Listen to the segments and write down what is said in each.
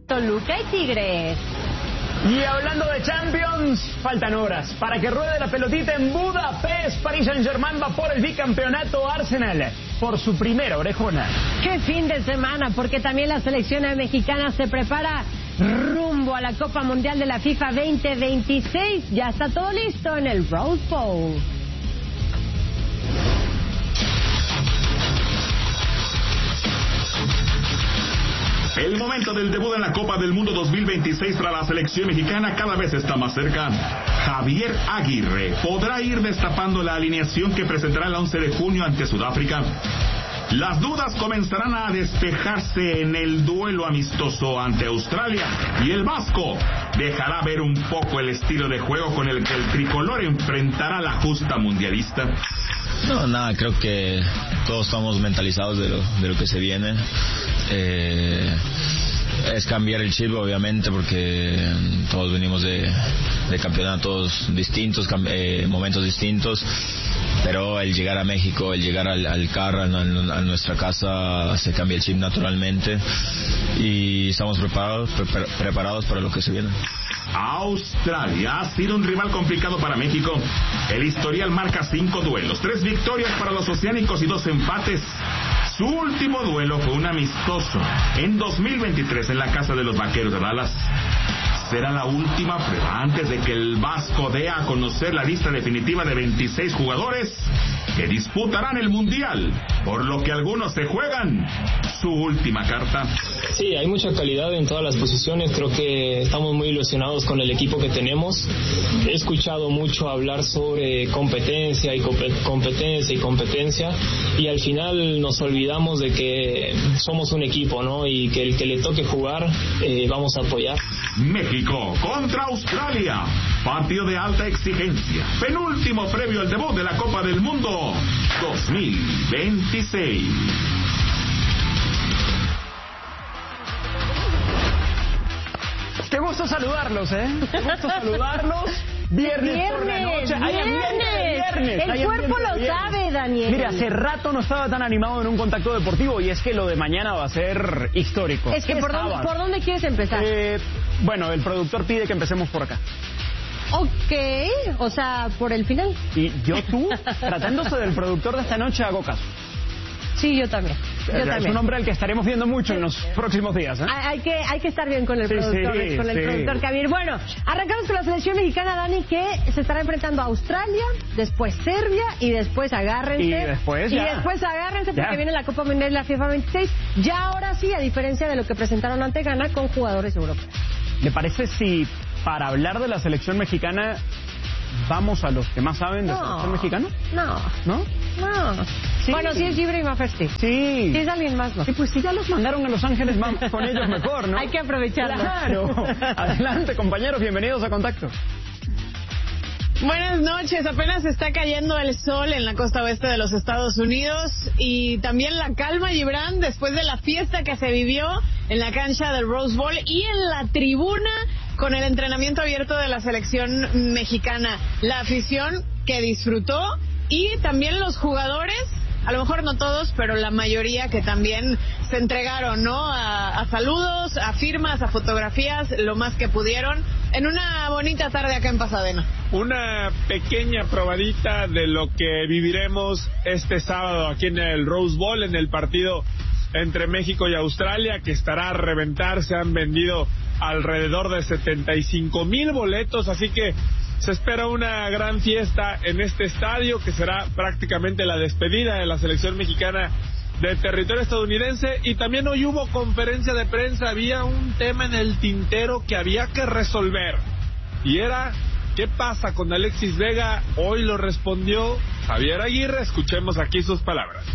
Toluca y Tigres. Y hablando de Champions, faltan horas para que ruede la pelotita en Budapest. Paris Saint-Germain va por el bicampeonato, Arsenal por su primera orejona. ¡Qué fin de semana! Porque también la selección mexicana se prepara rumbo a la Copa Mundial de la FIFA 2026. Ya está todo listo en el Rose Bowl. El momento del debut en la Copa del Mundo 2026 para la selección mexicana cada vez está más cerca. Javier Aguirre podrá ir destapando la alineación que presentará el 11 de junio ante Sudáfrica. Las dudas comenzarán a despejarse en el duelo amistoso ante Australia y el vasco dejará ver un poco el estilo de juego con el que el tricolor enfrentará a la justa mundialista. No, nada, creo que todos estamos mentalizados de lo que se viene. Es cambiar el chip, obviamente, porque todos venimos de campeonatos distintos, momentos distintos, pero el llegar a México, el llegar al CAR, a nuestra casa, se cambia el chip naturalmente y estamos preparados para lo que se viene. Australia ha sido un rival complicado para México. El historial marca 5 duelos, 3 victorias para los oceánicos y 2 empates. Su último duelo fue un amistoso en 2023 en la casa de los Vaqueros de Dallas. Será la última prueba antes de que el vasco dé a conocer la lista definitiva de 26 jugadores que disputarán el Mundial, por lo que algunos se juegan su última carta. Sí, hay mucha calidad en todas las posiciones, creo que estamos muy ilusionados con el equipo que tenemos. He escuchado mucho hablar sobre competencia y al final nos olvidamos de que somos un equipo, ¿no? Y que el que le toque jugar vamos a apoyar. México contra Australia, partido de alta exigencia, penúltimo previo al debut de la Copa del Mundo 2026. Qué gusto saludarlos, Qué gusto saludarlos. Viernes por la noche. Viernes. El cuerpo lo sabe, Daniel. Mira, hace rato no estaba tan animado en un contacto deportivo y es que lo de mañana va a ser histórico. Es que ¿por dónde quieres empezar? Bueno, el productor pide que empecemos por acá. Ok, o sea, por el final. Y tú, tratándose del productor de esta noche, hago caso. Sí, yo también. Es un hombre al que estaremos viendo mucho en los próximos días, ¿eh? Hay que estar bien con el productor Javier. Bueno, arrancamos con la selección mexicana, Dani, que se estará enfrentando a Australia, después Serbia y después agárrense. Y después agárrense porque viene la Copa Mundial de la FIFA 26. Ya ahora sí, a diferencia de lo que presentaron ante Ghana, con jugadores europeos. ¿Le parece si para hablar de la selección mexicana vamos a los que más saben de selección mexicana? No. Sí. Bueno, si es Gibran y Mafersti. Sí. Si es alguien más, no. Sí, pues si ya los mandaron a Los Ángeles, vamos con ellos mejor, ¿no? Hay que aprovecharlo. Claro. Adelante, compañeros, bienvenidos a Contacto. Buenas noches, apenas está cayendo el sol en la costa oeste de los Estados Unidos y también la calma, Gibran, después de la fiesta que se vivió en la cancha del Rose Bowl y en la tribuna con el entrenamiento abierto de la selección mexicana. La afición que disfrutó y también los jugadores, a lo mejor no todos, pero la mayoría que también se entregaron, ¿no? A saludos, a firmas, a fotografías, lo más que pudieron, en una bonita tarde acá en Pasadena. Una pequeña probadita de lo que viviremos este sábado aquí en el Rose Bowl, en el partido entre México y Australia, que estará a reventar. Se han vendido alrededor de 75,000 boletos, así que se espera una gran fiesta en este estadio, que será prácticamente la despedida de la selección mexicana del territorio estadounidense. Y también hoy hubo conferencia de prensa, había un tema en el tintero que había que resolver, y era ¿qué pasa con Alexis Vega? Hoy lo respondió Javier Aguirre, escuchemos aquí sus palabras.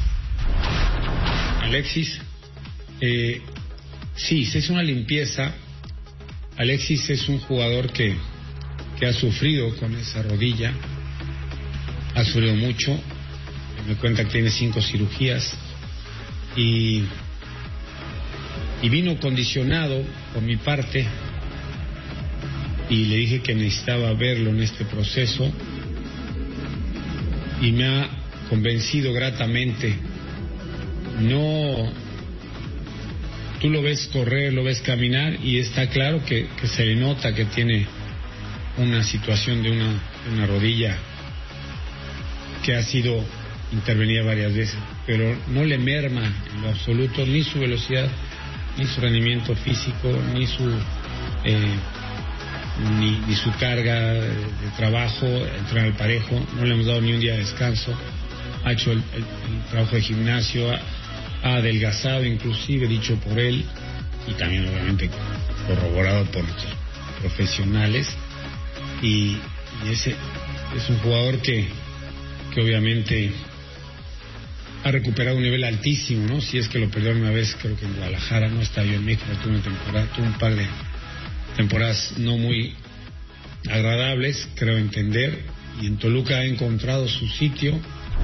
Alexis, sí, se hizo una limpieza. Alexis es un jugador que ha sufrido con esa rodilla, ha sufrido mucho, me cuenta que tiene 5 cirugías y vino condicionado por mi parte, y le dije que necesitaba verlo en este proceso y me ha convencido gratamente. No tú lo ves correr, lo ves caminar y está claro que se le nota que tiene una situación de una rodilla que ha sido intervenida varias veces, pero no le merma en lo absoluto ni su velocidad, ni su rendimiento físico, ni su ni su carga de trabajo, entrar al parejo. No le hemos dado ni un día de descanso. Ha hecho el trabajo de gimnasio, ha adelgazado inclusive, dicho por él, y también obviamente corroborado por nuestros profesionales, y ese es un jugador que obviamente ha recuperado un nivel altísimo, ¿no? Si es que lo perdió una vez, creo que en Guadalajara, no está yo en México, tuvo un par de temporadas no muy agradables, creo entender, y en Toluca ha encontrado su sitio.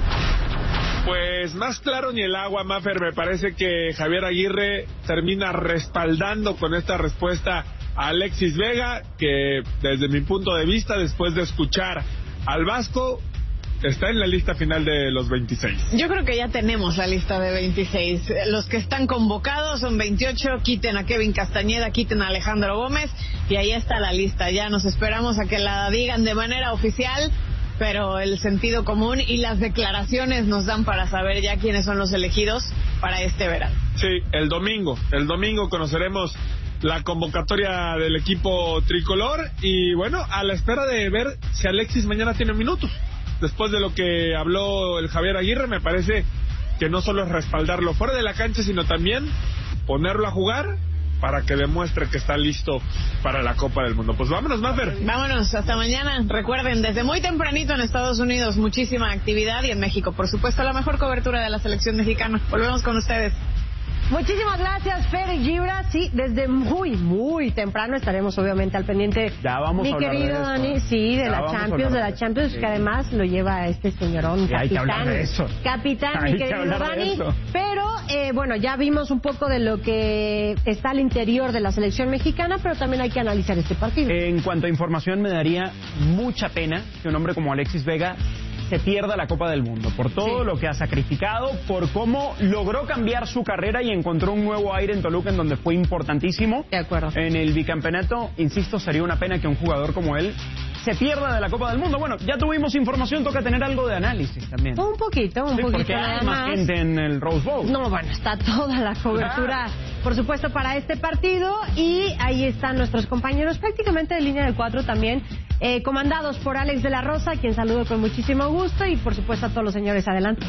Pues más claro ni el agua, Maffer. Me parece que Javier Aguirre termina respaldando con esta respuesta a Alexis Vega, que desde mi punto de vista, después de escuchar al Vasco, está en la lista final de los 26. Yo creo que ya tenemos la lista de 26. Los que están convocados son 28. Quiten a Kevin Castañeda, quiten a Alejandro Gómez, y ahí está la lista. Ya nos esperamos a que la digan de manera oficial, pero el sentido común y las declaraciones nos dan para saber ya quiénes son los elegidos para este verano. Sí, el domingo conoceremos la convocatoria del equipo tricolor, y bueno, a la espera de ver si Alexis mañana tiene minutos. Después de lo que habló el Javier Aguirre, me parece que no solo es respaldarlo fuera de la cancha, sino también ponerlo a jugar para que demuestre que está listo para la Copa del Mundo. Pues vámonos, Maffer. Vámonos, hasta mañana. Recuerden, desde muy tempranito en Estados Unidos, muchísima actividad, y en México, por supuesto, la mejor cobertura de la selección mexicana. Volvemos con ustedes. Muchísimas gracias, Fer y Gibra. Sí, desde muy temprano estaremos obviamente al pendiente. Ya vamos mi a hablar querido de esto. Dani, sí, de la Champions, sí, que además lo lleva este señorón, hay que hablar de eso. Capitán, Hay mi que querido hablar de Dani. eso. Pero bueno, ya vimos un poco de lo que está al interior de la selección mexicana, pero también hay que analizar este partido. En cuanto a información, me daría mucha pena que un hombre como Alexis Vega se pierda la Copa del Mundo, por todo lo que ha sacrificado, por cómo logró cambiar su carrera y encontró un nuevo aire en Toluca, en donde fue importantísimo. De acuerdo. En el bicampeonato, insisto, sería una pena que un jugador como él se pierda de la Copa del Mundo. Bueno, ya tuvimos información, toca tener algo de análisis también. Un poquito porque nada hay más gente en el Rose Bowl. No, bueno, está toda la cobertura, por supuesto, para este partido, y ahí están nuestros compañeros prácticamente de línea de 4 también, comandados por Alex de la Rosa, quien saludo con muchísimo gusto, y por supuesto a todos los señores. Adelante.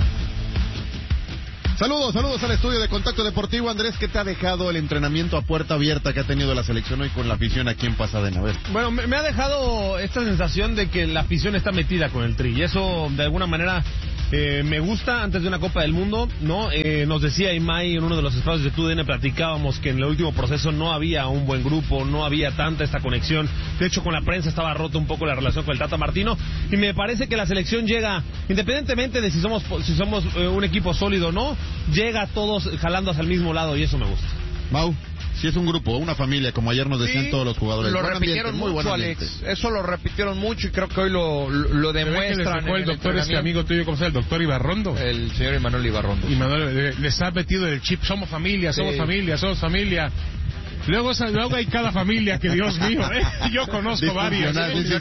Saludos al estudio de Contacto Deportivo. Andrés, ¿qué te ha dejado el entrenamiento a puerta abierta que ha tenido la selección hoy con la afición aquí en Pasadena? A ver. Bueno, me ha dejado esta sensación de que la afición está metida con el Tri, y eso de alguna manera me gusta. Antes de una Copa del Mundo, ¿no? Nos decía Imai en uno de los espacios de TUDN, platicábamos que en el último proceso no había un buen grupo, no había tanta esta conexión. De hecho, con la prensa estaba rota un poco la relación con el Tata Martino, y me parece que la selección llega, independientemente de si somos un equipo sólido o no, llega todos jalando hacia el mismo lado, y eso me gusta. Mau, si es un grupo, una familia, como ayer nos decían todos los jugadores. Lo repitieron mucho, Alex. Eso lo repitieron mucho, y creo que hoy lo demuestran. ¿Fue el doctor, este amigo tuyo, cómo se llama? El doctor Ibarrondo. El señor Emanuel Ibarrondo. Les ha metido el chip, somos familia. Luego hay cada familia que, Dios mío, yo conozco varias.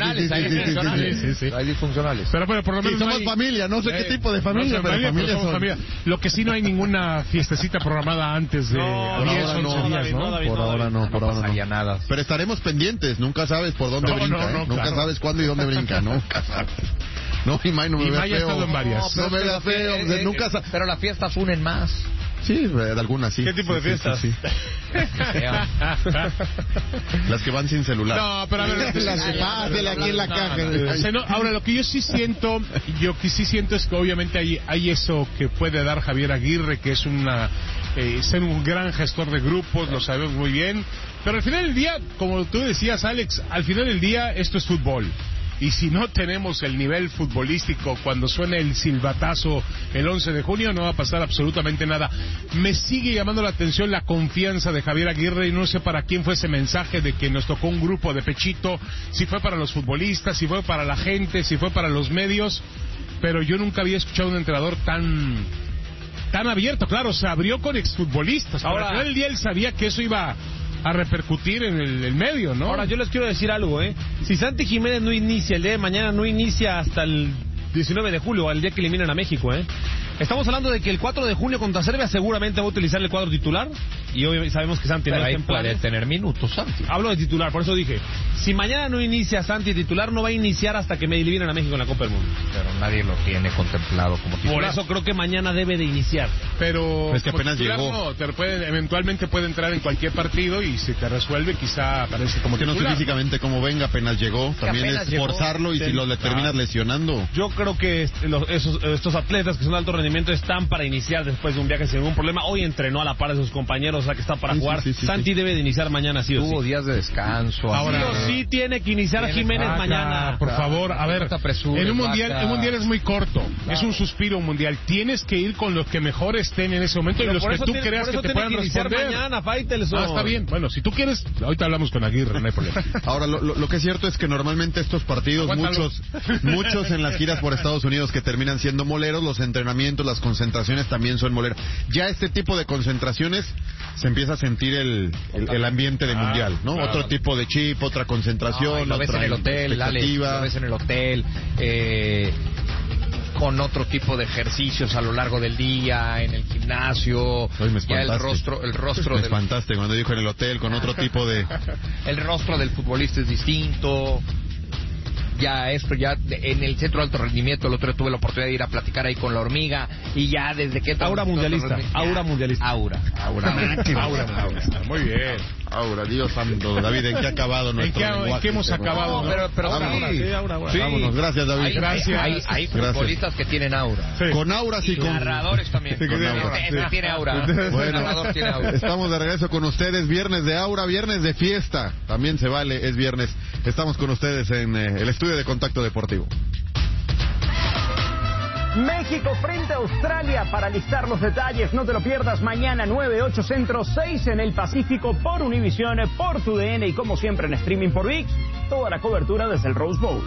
Hay disfuncionales. Pero bueno, por lo menos somos familia, no sé qué tipo de familia, pero somos familia. Lo que sí, no hay ninguna fiestecita programada antes de 10, 11 días, ¿no? Por ahora no. Nada. Pero estaremos pendientes, nunca sabes por dónde brinca, nunca sabes cuándo y dónde brinca, nunca sabes. No, Imai, no me veas feo. Ha estado en varias. No me veas feo, nunca sabes. Pero las fiestas unen más. Sí, de algunas sí. ¿Qué tipo de fiestas? Sí. Las que van sin celular. No, pero a ver, las que pásela aquí en la caja. Ahora, lo que yo sí siento es que obviamente hay eso que puede dar Javier Aguirre, que es ser un gran gestor de grupos, lo sabemos muy bien. Pero al final del día, como tú decías, Alex, al final del día esto es fútbol. Y si no tenemos el nivel futbolístico cuando suene el silbatazo el 11 de junio, no va a pasar absolutamente nada. Me sigue llamando la atención la confianza de Javier Aguirre, y no sé para quién fue ese mensaje de que nos tocó un grupo de pechito, si fue para los futbolistas, si fue para la gente, si fue para los medios, pero yo nunca había escuchado a un entrenador tan tan abierto, claro, se abrió con exfutbolistas. Ahora, al final del día él sabía que eso iba a repercutir en el medio, ¿no? Ahora, yo les quiero decir algo, Si Santi Jiménez no inicia el día de mañana, no inicia hasta el 19 de julio, al día que eliminan a México, Estamos hablando de que el 4 de junio contra Serbia seguramente va a utilizar el cuadro titular. Y hoy sabemos que Santi no está en planes. Puede tener minutos, Santi. Hablo de titular, por eso dije. Si mañana no inicia Santi titular, no va a iniciar hasta que me eliminen a México en la Copa del Mundo. Pero nadie lo tiene contemplado como titular. Por eso creo que mañana debe de iniciar. Pero es que apenas llegó. No, eventualmente puede entrar en cualquier partido y si te resuelve, quizá aparece como titular. Que no sé físicamente cómo venga, apenas llegó. También es forzarlo y si lo le terminas lesionando. Yo creo que estos atletas que son de alto rendimiento están para iniciar después de un viaje sin ningún problema. Hoy entrenó a la par de sus compañeros, o sea que está para jugar. Santi debe de iniciar mañana, sí o sí. Tuvo días de descanso. Ahora, sí o sí tiene que iniciar a Jiménez mañana. Por favor, a ver, en un mundial es muy corto. Es un suspiro mundial. Tienes que ir con los que mejor estén en ese momento y los que tú creas que te puedan responder. Mañana, Faitelson. Está bien. Bueno, si tú quieres, ahorita hablamos con Aguirre, no hay problema. Ahora, lo que es cierto es que normalmente estos partidos, muchos en las giras por Estados Unidos que terminan siendo moleros, los entrenamientos, las concentraciones también son moleros. Ya este tipo de concentraciones se empieza a sentir el ambiente de mundial, ¿no? Claro. Otro tipo de chip, otra concentración, lo ves otra en el hotel, lo ves en el hotel, con otro tipo de ejercicios a lo largo del día, en el gimnasio. Ya el rostro me espantaste cuando dijo en el hotel, con otro tipo de... El rostro del futbolista es distinto. Ya en el centro de alto rendimiento, el otro día tuve la oportunidad de ir a platicar ahí con la hormiga y ya desde que... Aura mundialista. Aura. Muy bien. Aura, Dios santo. David, ¿en qué ha acabado nuestro lenguaje? ¿En qué hemos acabado? Pero Aura. Sí. Vámonos, gracias, David. Hay futbolistas que tienen aura. Sí. Con aura sí. Con narradores también. Sí, con aura. Tiene aura. Bueno, narrador tiene aura. Estamos de regreso con ustedes. Viernes de aura, viernes de fiesta. También se vale, es viernes. Estamos con ustedes en el estudio de Contacto Deportivo. México frente a Australia para listar los detalles. No te lo pierdas mañana 9, 8 Centro, 6 en el Pacífico por Univisión, por TUDN y como siempre en streaming por ViX. Toda la cobertura desde el Rose Bowl.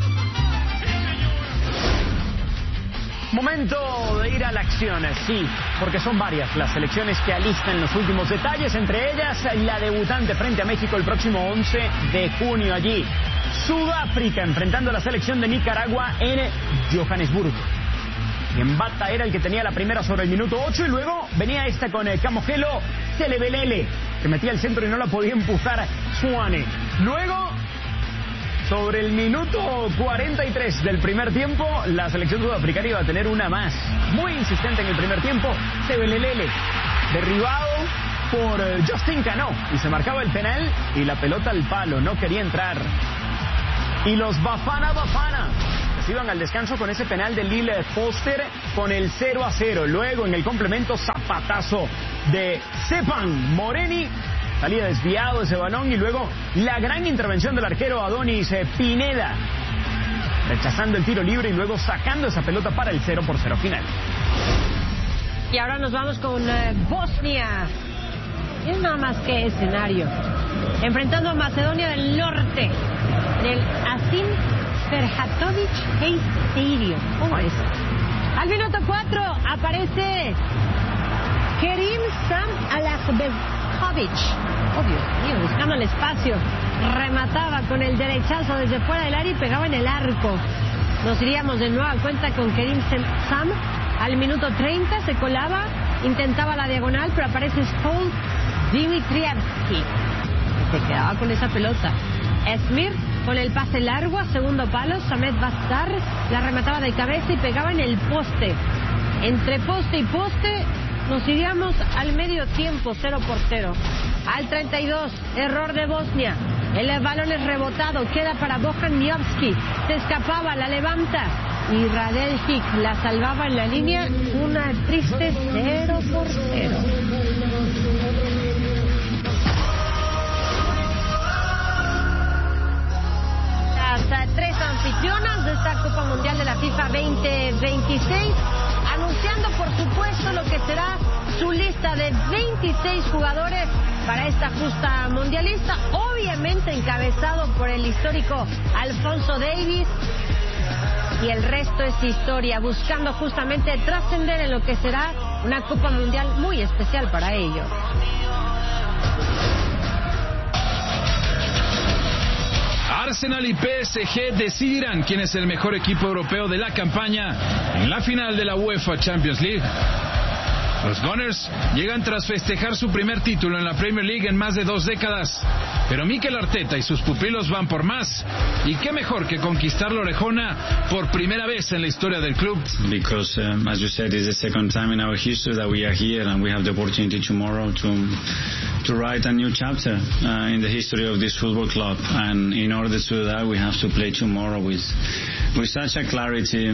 Momento de ir a la acción, sí, porque son varias las selecciones que alistan los últimos detalles, entre ellas la debutante frente a México el próximo 11 de junio allí. Sudáfrica enfrentando a la selección de Nicaragua en Johannesburgo. En bata era el que tenía la primera sobre el minuto 8 y luego venía esta con el Camogelo Celebelele, que metía el centro y no la podía empujar Suane. Luego, sobre el minuto 43 del primer tiempo, la selección sudafricana iba a tener una más. Muy insistente en el primer tiempo, Celebelele, derribado por Justin Cano, y se marcaba el penal y la pelota al palo, no quería entrar. Y los Bafana se iban al descanso con ese penal de Lille Foster con el 0-0. Luego en el complemento, zapatazo de Sepan Moreni, salía desviado ese balón y luego la gran intervención del arquero Adonis Pineda, rechazando el tiro libre y luego sacando esa pelota para el 0-0 final. Y ahora nos vamos con Bosnia. Es nada más que escenario. Enfrentando a Macedonia del Norte en el Asim Ferhatovic Stadium. ¿Cómo es? Al minuto 4 aparece Kerim Sam Alahbegovic. Oh, Dios mío, buscando el espacio. Remataba con el derechazo desde fuera del área y pegaba en el arco. Nos iríamos de nueva cuenta con Kerim Sam. Al minuto 30 se colaba, intentaba la diagonal, pero aparece Stol Dimitrievski. Se quedaba con esa pelota. Esmir con el pase largo a segundo palo. Samet Bastar la remataba de cabeza y pegaba en el poste. Entre poste y poste nos iríamos al medio tiempo, 0-0. Al 32, error de Bosnia. El balón es rebotado, queda para Bojan Miovski. Se escapaba, la levanta. Y Radeljic la salvaba en la línea. Una triste 0-0. Las tres anfitrionas de esta Copa Mundial de la FIFA 2026, anunciando por supuesto lo que será su lista de 26 jugadores para esta justa mundialista, obviamente encabezado por el histórico Alphonso Davies, y el resto es historia, buscando justamente trascender en lo que será una Copa Mundial muy especial para ellos. Arsenal y PSG decidirán quién es el mejor equipo europeo de la campaña en la final de la UEFA Champions League. Los Gunners llegan tras festejar su primer título en la Premier League en más de 2 décadas. Pero Mikel Arteta y sus pupilos van por más. Y qué mejor que conquistar la orejona por primera vez en la historia del club. Because, as you said, it's the second time in our history that we are here and we have the opportunity tomorrow to write a new chapter in the history of this football club. And in order to do that, we have to play tomorrow with such a clarity,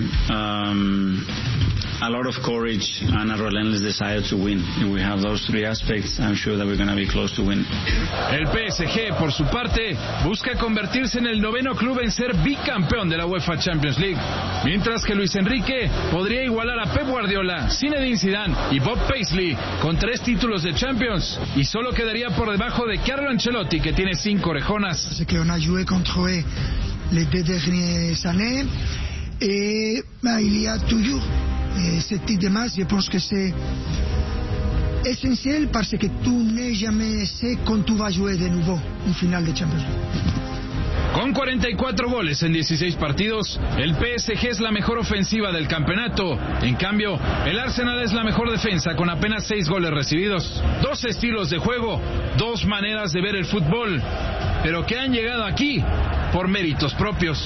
a lot of courage and a relentless desire to win. If we have those 3 aspects, I'm sure that we're going to be close to win. El PSG, por su parte, busca convertirse en el 9º club en ser bicampeón de la UEFA Champions League, mientras que Luis Enrique podría igualar a Pep Guardiola, Zinedine Zidane y Bob Paisley con 3 títulos de Champions, y solo quedaría por debajo de Carlo Ancelotti, que tiene 5 orejonas. C'est qu'on a joué contre eux les 2 dernières années et il y a toujours ce type de match. Je pense que c'est essentiel parce que tu n'es jamais sais quand tu vas jouer de nouveau une finale de Champions League. Con 44 goles en 16 partidos, el PSG es la mejor ofensiva del campeonato. En cambio, el Arsenal es la mejor defensa con apenas 6 goles recibidos. 2 estilos de juego, 2 maneras de ver el fútbol, pero que han llegado aquí por méritos propios.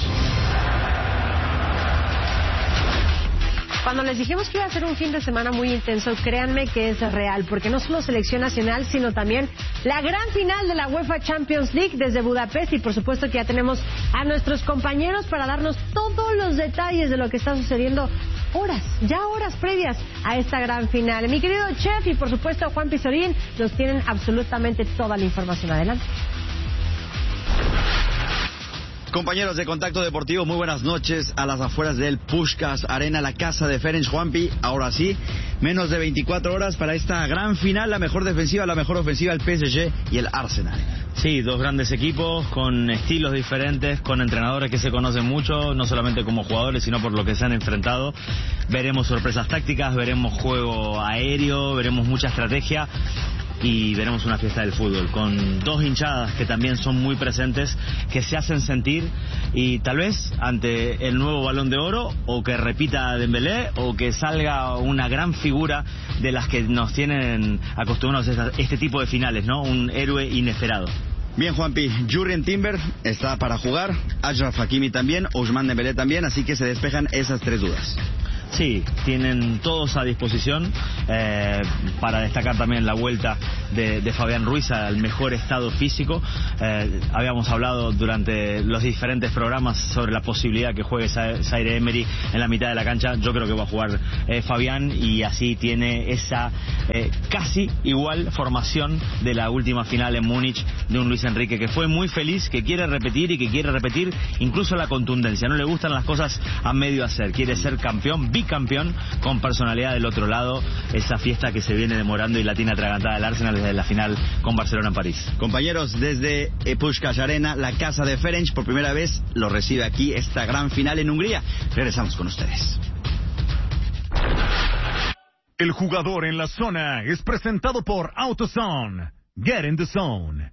Cuando les dijimos que iba a ser un fin de semana muy intenso, créanme que es real, porque no solo selección nacional, sino también la gran final de la UEFA Champions League desde Budapest, y por supuesto que ya tenemos a nuestros compañeros para darnos todos los detalles de lo que está sucediendo horas previas a esta gran final. Mi querido Chef y por supuesto Juan Pizorín nos tienen absolutamente toda la información. Adelante. Compañeros de Contacto Deportivo, muy buenas noches a las afueras del Puskás Arena, la casa de Ferenc. Juanpi, ahora sí, menos de 24 horas para esta gran final, la mejor defensiva, la mejor ofensiva, el PSG y el Arsenal. Sí, 2 grandes equipos con estilos diferentes, con entrenadores que se conocen mucho, no solamente como jugadores, sino por lo que se han enfrentado. Veremos sorpresas tácticas, veremos juego aéreo, veremos mucha estrategia. Y veremos una fiesta del fútbol con 2 hinchadas que también son muy presentes, que se hacen sentir, y tal vez ante el nuevo Balón de Oro, o que repita Dembélé, o que salga una gran figura de las que nos tienen acostumbrados a este tipo de finales, ¿no? Un héroe inesperado. Bien, Juanpi, Jurrien Timber está para jugar, Achraf Hakimi también, Ousmane Dembélé también, así que se despejan esas 3 dudas. Sí, tienen todos a disposición, para destacar también la vuelta de Fabián Ruiz al mejor estado físico. Habíamos hablado durante los diferentes programas sobre la posibilidad que juegue Zaire Emery en la mitad de la cancha. Yo creo que va a jugar Fabián, y así tiene esa casi igual formación de la última final en Múnich de un Luis Enrique que fue muy feliz, que quiere repetir, y que quiere repetir incluso la contundencia. No le gustan las cosas a medio hacer, quiere ser campeón, bicampeón, con personalidad del otro lado. Esa fiesta que se viene demorando y la tiene atragantada el Arsenal desde la final con Barcelona en París. Compañeros, desde Puskás Arena, la casa de Ferenc, por primera vez lo recibe aquí esta gran final en Hungría. Regresamos con ustedes. El jugador en la zona es presentado por AutoZone. Get in the zone.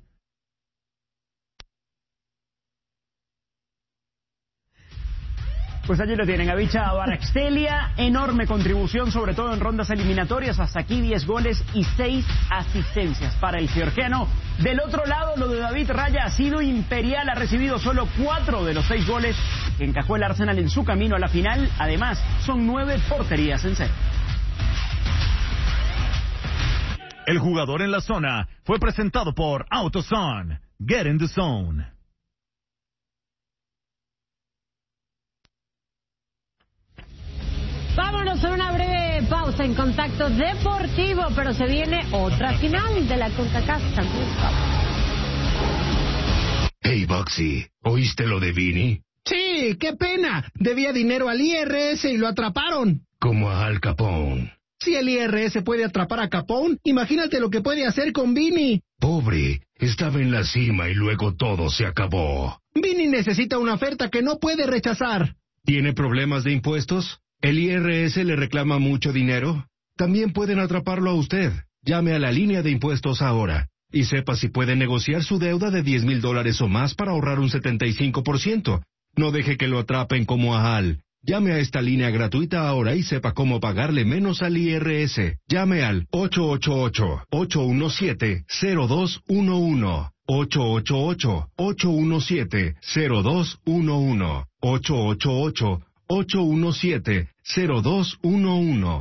Pues allí lo tienen, Avicha Baraxtelia, enorme contribución, sobre todo en rondas eliminatorias, hasta aquí 10 goles y 6 asistencias para el georgiano. Del otro lado, lo de David Raya ha sido imperial, ha recibido solo 4 de los 6 goles que encajó el Arsenal en su camino a la final. Además, son 9 porterías en cero. El jugador en la zona fue presentado por AutoZone. Get in the zone. Vámonos a una breve pausa en Contacto Deportivo, pero se viene otra final de la CONCACAF Champions Cup. Hey, Boxy, ¿oíste lo de Vini? Sí, qué pena. Debía dinero al IRS y lo atraparon. Como a Al Capone. Si el IRS puede atrapar a Capone, imagínate lo que puede hacer con Vini. Pobre, estaba en la cima y luego todo se acabó. Vini necesita una oferta que no puede rechazar. ¿Tiene problemas de impuestos? ¿El IRS le reclama mucho dinero? También pueden atraparlo a usted. Llame a la línea de impuestos ahora y sepa si puede negociar su deuda de $10,000 o más para ahorrar un 75%. No deje que lo atrapen como a Al. Llame a esta línea gratuita ahora y sepa cómo pagarle menos al IRS. Llame al 888-817-0211. 888-817-0211. 888-817-0211.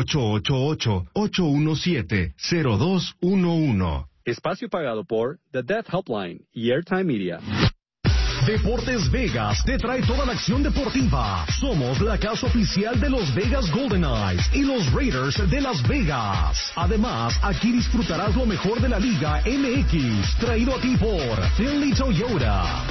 888-817-0211. Espacio pagado por The Death Helpline y Airtime Media. Deportes Vegas te trae toda la acción deportiva. Somos la casa oficial de los Vegas Golden Knights y los Raiders de Las Vegas. Además, aquí disfrutarás lo mejor de la Liga MX, traído a ti por Finley Toyota.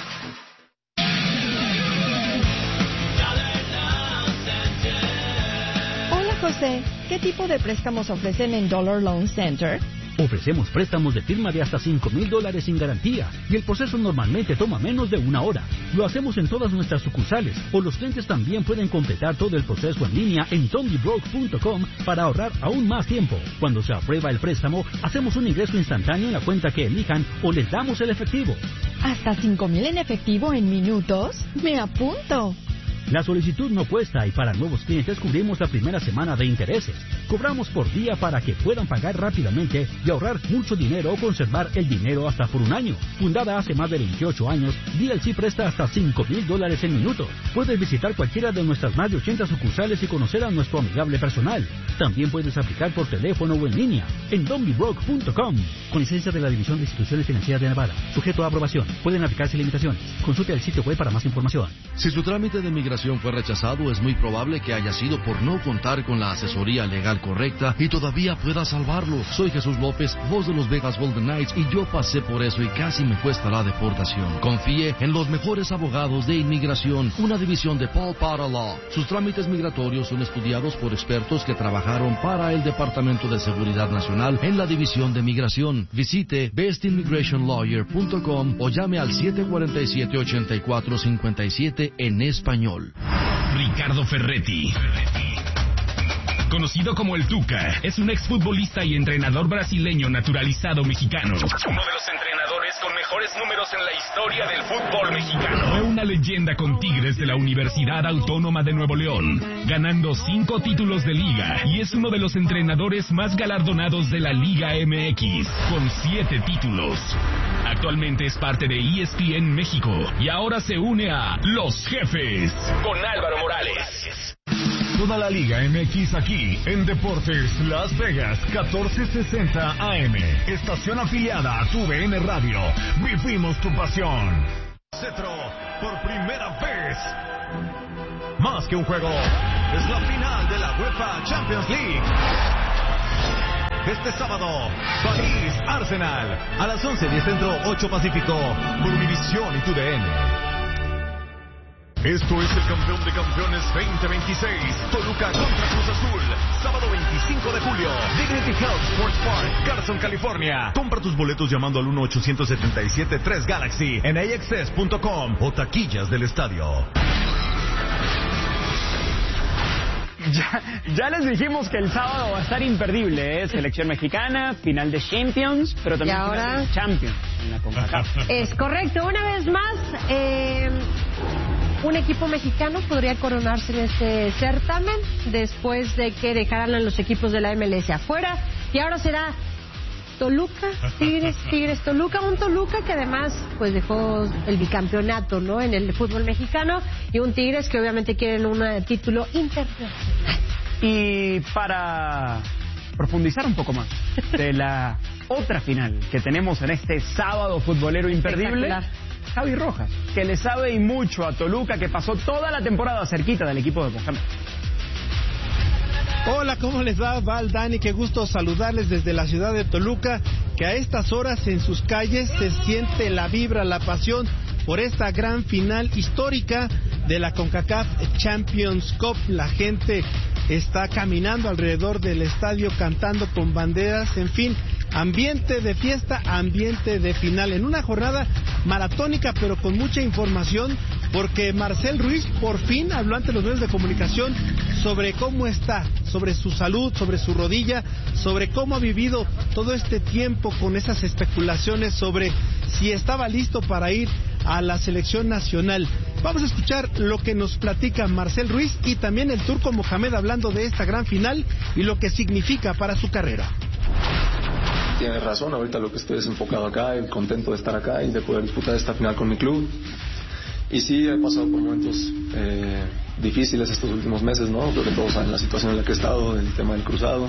Hola José, ¿qué tipo de préstamos ofrecen en Dollar Loan Center? Ofrecemos préstamos de firma de hasta $5,000 sin garantía y el proceso normalmente toma menos de 1 hora. Lo hacemos en todas nuestras sucursales o los clientes también pueden completar todo el proceso en línea en dondybroke.com para ahorrar aún más tiempo. Cuando se aprueba el préstamo, hacemos un ingreso instantáneo en la cuenta que elijan o les damos el efectivo. ¿Hasta $5,000 en efectivo en minutos? ¡Me apunto! La solicitud no cuesta y para nuevos clientes cubrimos la primera semana de intereses. Cobramos por día para que puedan pagar rápidamente y ahorrar mucho dinero o conservar el dinero hasta por 1 año. Fundada hace más de 28 años, DLC presta hasta $5,000 en minutos. Puedes visitar cualquiera de nuestras más de 80 sucursales y conocer a nuestro amigable personal. También puedes aplicar por teléfono o en línea en dondybroke.com. Con licencia de la División de Instituciones Financieras de Nevada. Sujeto a aprobación. Pueden aplicarse limitaciones. Consulte el sitio web para más información. Si su trámite de migración fue rechazado, es muy probable que haya sido por no contar con la asesoría legal correcta y todavía pueda salvarlo. Soy Jesús López, voz de los Vegas Golden Knights, y yo pasé por eso y casi me cuesta la deportación. Confíe en los mejores abogados de inmigración, una división de Paul Potter Law. Sus trámites migratorios son estudiados por expertos que trabajaron para el Departamento de Seguridad Nacional en la División de Migración. Visite bestimmigrationlawyer.com o llame al 747-8457 en español. Ricardo Ferretti, conocido como el Tuca, es un exfutbolista y entrenador brasileño naturalizado mexicano. Uno de los entrenadores con mejores números en la historia del fútbol mexicano. Fue una leyenda con Tigres de la Universidad Autónoma de Nuevo León, ganando 5 títulos de liga, y es uno de los entrenadores más galardonados de la Liga MX, con 7 títulos. Actualmente es parte de ESPN México y ahora se une a Los Jefes con Álvaro Morales. Toda la Liga MX aquí en Deportes Las Vegas 1460 AM. Estación afiliada a tu VN Radio. Vivimos tu pasión. Cetro, por primera vez. Más que un juego, es la final de la UEFA Champions League. Este sábado, París-Arsenal, a las 11:10 Centro, 8 Pacífico, por Univisión y TUDN. Esto es el campeón de campeones 2026, Toluca contra Cruz Azul, sábado 25 de julio, Dignity Health Sports Park, Carson, California. Compra tus boletos llamando al 1-877-3-GALAXY en axs.com o taquillas del estadio. Ya les dijimos que el sábado va a estar imperdible, ¿eh? Selección mexicana, final de Champions, pero también final de Champions en la CONCACAF. Es correcto. Una vez más, un equipo mexicano podría coronarse en este certamen después de que dejaran a los equipos de la MLS afuera. Y ahora será Toluca, Tigres, Toluca, un Toluca que además pues dejó el bicampeonato, ¿no?, en el fútbol mexicano, y un Tigres que obviamente quieren un título internacional. Y para profundizar un poco más de la otra final que tenemos en este sábado futbolero imperdible, Javi Rojas, que le sabe y mucho a Toluca, que pasó toda la temporada cerquita del equipo de Mohamed. Hola, ¿cómo les va? Val, Dani, qué gusto saludarles desde la ciudad de Toluca, que a estas horas en sus calles se siente la vibra, la pasión por esta gran final histórica de la CONCACAF Champions Cup. La gente está caminando alrededor del estadio, cantando con banderas, en fin, ambiente de fiesta, ambiente de final, en una jornada maratónica pero con mucha información, porque Marcel Ruiz por fin habló ante los medios de comunicación sobre cómo está sobre su salud, sobre su rodilla, sobre cómo ha vivido todo este tiempo con esas especulaciones sobre si estaba listo para ir a la selección nacional. Vamos a escuchar lo que nos platica Marcel Ruiz y también el turco Mohamed hablando de esta gran final y lo que significa para su carrera. Tienes razón, ahorita lo que estoy es enfocado acá y contento de estar acá y de poder disputar esta final con mi club. Y sí, he pasado por momentos difíciles estos últimos meses, ¿no? Creo que todos saben la situación en la que he estado, el tema del cruzado.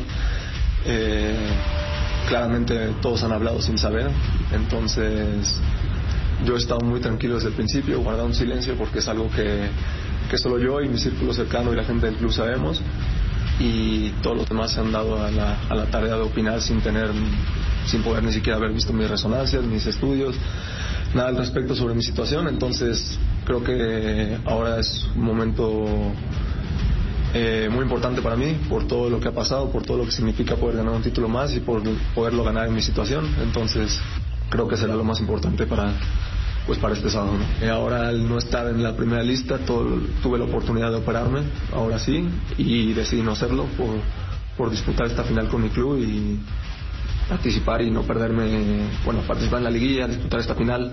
Claramente todos han hablado sin saber, entonces yo he estado muy tranquilo desde el principio, guardado un silencio porque es algo que solo yo y mi círculo cercano y la gente del club sabemos, y todos los demás se han dado a la tarea de opinar sin poder ni siquiera haber visto mis resonancias, mis estudios, nada al respecto sobre mi situación. Entonces creo que ahora es un momento muy importante para mí por todo lo que ha pasado, por todo lo que significa poder ganar un título más y por poderlo ganar en mi situación. Entonces creo que será lo más importante para este sábado, ¿no? Ahora, al no estar en la primera lista, tuve la oportunidad de operarme, ahora sí, y decidí no hacerlo por disputar esta final con mi club y participar y no perderme, participar en la liguilla, disputar esta final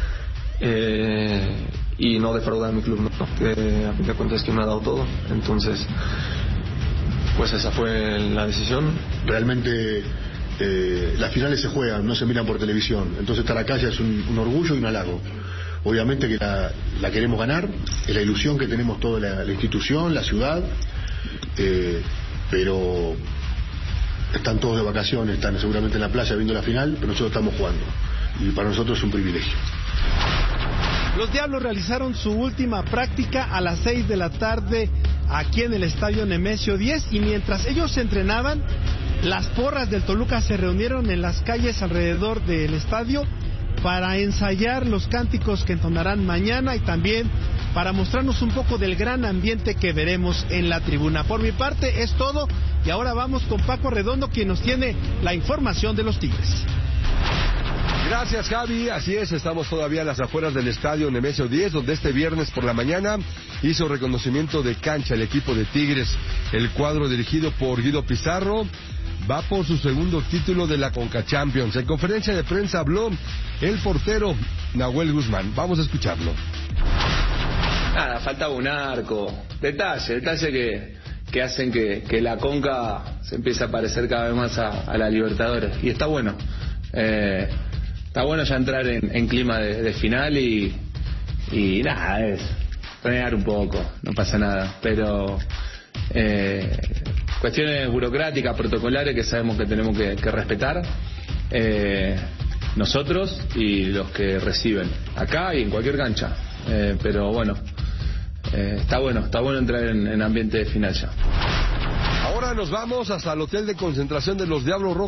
y no defraudar a mi club, ¿no? Que a fin de cuentas es quien me ha dado todo. Entonces, pues esa fue la decisión. Realmente las finales se juegan, no se miran por televisión, entonces estar acá ya es un orgullo y un halago. Obviamente que la queremos ganar, es la ilusión que tenemos toda la institución, la ciudad, pero están todos de vacaciones, están seguramente en la playa viendo la final, pero nosotros estamos jugando y para nosotros es un privilegio. Los Diablos realizaron su última práctica a las 6 de la tarde aquí en el estadio Nemesio 10, y mientras ellos se entrenaban, las porras del Toluca se reunieron en las calles alrededor del estadio para ensayar los cánticos que entonarán mañana y también para mostrarnos un poco del gran ambiente que veremos en la tribuna. Por mi parte es todo y ahora vamos con Paco Redondo, quien nos tiene la información de los Tigres. Gracias, Javi. Así es, estamos todavía a las afueras del estadio Nemesio 10, donde este viernes por la mañana hizo reconocimiento de cancha el equipo de Tigres. El cuadro dirigido por Guido Pizarro va por su segundo título de la Conca Champions. En conferencia de prensa habló el portero Nahuel Guzmán. Vamos a escucharlo. Nada, faltaba un arco. Detalle que hacen que la Conca se empiece a parecer cada vez más a la Libertadores. Y está bueno. Está bueno ya entrar en clima de final y nada, es frenar un poco, no pasa nada. Pero cuestiones burocráticas, protocolares que sabemos que tenemos que respetar nosotros y los que reciben acá y en cualquier cancha. Pero bueno, está bueno entrar en ambiente de final ya. Ahora nos vamos hasta el hotel de concentración de los Diablos Rojos.